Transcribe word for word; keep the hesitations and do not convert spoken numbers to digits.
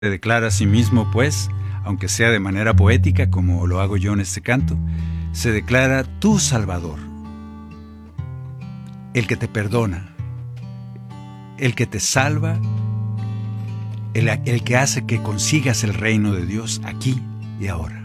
Se declara a sí mismo, pues, aunque sea de manera poética, como lo hago yo en este canto, se declara tu Salvador, el que te perdona, el que te salva, el, el que hace que consigas el reino de Dios aquí y ahora.